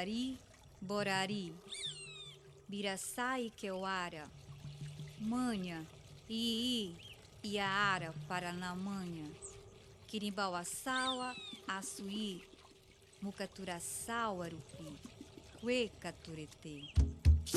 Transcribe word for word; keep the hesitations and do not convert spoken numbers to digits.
Borari, Borari, Biraçai Keuara, Manha, Ii, Iaara, Paranamanha, Quirimbawaçaua, Açuí, Mucaturaçau, Arupi, Cuecaturete.